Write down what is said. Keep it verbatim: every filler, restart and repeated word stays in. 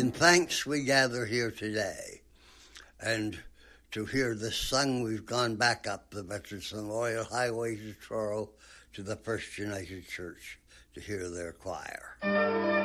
In thanks we gather here today, and to hear this sung, we've gone back up the Veterans Memorial Highway to Truro to the First United Church to hear their choir.